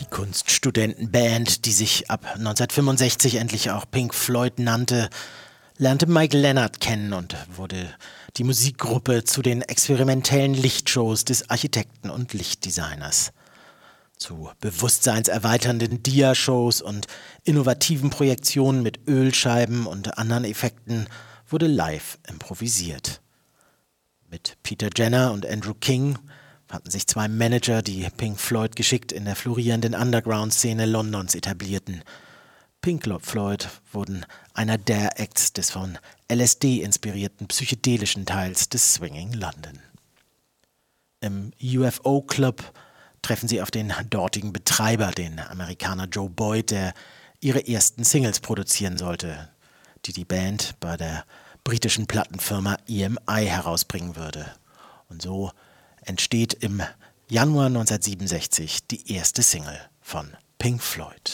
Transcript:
Kunststudentenband, die sich ab 1965 endlich auch Pink Floyd nannte, lernte Mike Leonard kennen und wurde die Musikgruppe zu den experimentellen Lichtshows des Architekten und Lichtdesigners. Zu bewusstseinserweiternden Dia-Shows und innovativen Projektionen mit Ölscheiben und anderen Effekten wurde live improvisiert. Mit Peter Jenner und Andrew King fanden sich zwei Manager, die Pink Floyd geschickt in der florierenden Underground-Szene Londons etablierten. Pink Floyd wurden einer der Acts des von LSD inspirierten psychedelischen Teils des Swinging London. Im UFO Club treffen sie auf den dortigen Betreiber, den Amerikaner Joe Boyd, der ihre ersten Singles produzieren sollte, die die Band bei der britischen Plattenfirma EMI herausbringen würde. Und so entsteht im Januar 1967 die erste Single von Pink Floyd.